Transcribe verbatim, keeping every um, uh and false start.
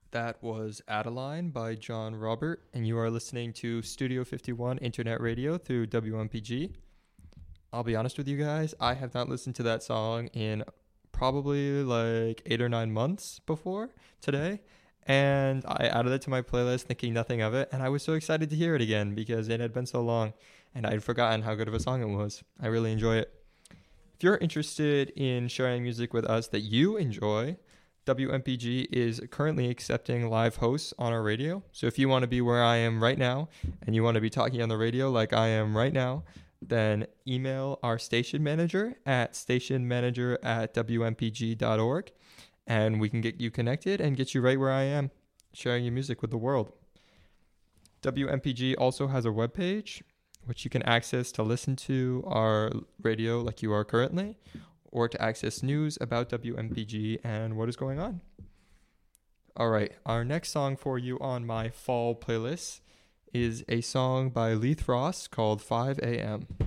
That was Adeline by John Robert, and you are listening to Studio fifty-one Internet Radio through W M P G. I'll be honest with you guys, I have not listened to that song in probably like eight or nine months before today, and I added it to my playlist thinking nothing of it, and I was so excited to hear it again because it had been so long, and I'd forgotten how good of a song it was. I really enjoy it. If you're interested in sharing music with us that you enjoy, W M P G is currently accepting live hosts on our radio. So if you want to be where I am right now and you want to be talking on the radio like I am right now, then email our station manager at stationmanager at w m p g dot org and we can get you connected and get you right where I am, sharing your music with the world. W M P G also has a webpage, which you can access to listen to our radio like you are currently, or to access news about W M P G and what is going on. All right, our next song for you on my fall playlist is a song by Leith Ross called five a.m.